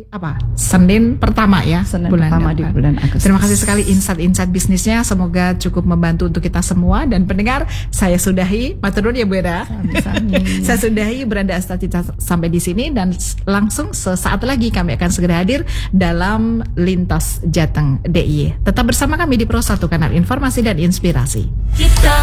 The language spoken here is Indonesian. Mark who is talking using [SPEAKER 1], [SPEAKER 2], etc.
[SPEAKER 1] Senin pertama ya,
[SPEAKER 2] Senin pertama di bulan Agustus.
[SPEAKER 1] Terima kasih sekali insight bisnisnya, semoga cukup membantu untuk kita semua dan pendengar. Saya sudahi, matur nuwun ya Bu Eda. Saya sudahi Beranda Astacita sampai di sini dan langsung sesaat lagi kami akan segera hadir dalam Lintas Jateng DIY. Tetap bersama kami di Pro 1 Kanal Informasi dan Inspirasi.
[SPEAKER 3] Kita